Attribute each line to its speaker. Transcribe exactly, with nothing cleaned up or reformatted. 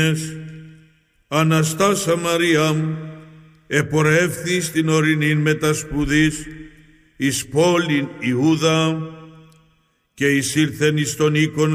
Speaker 1: Αναστάσα Μαρία, επορεύθη στην ορεινήν μετασπουδής εις πόλην Ιούδα και εισήλθεν εις τον οίκον